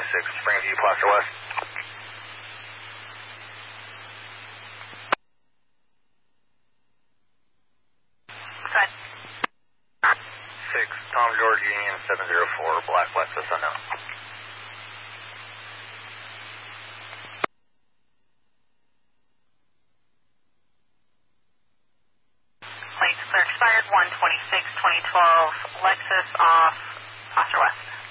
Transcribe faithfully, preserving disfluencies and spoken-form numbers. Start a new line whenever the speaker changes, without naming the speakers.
twenty-six, Springview, Placer West.
Good.
six, Tom George Union seven zero four, Black Lexus unknown.
Plates clear expired, one twenty-six, twenty twelve, Lexus off, Placer West.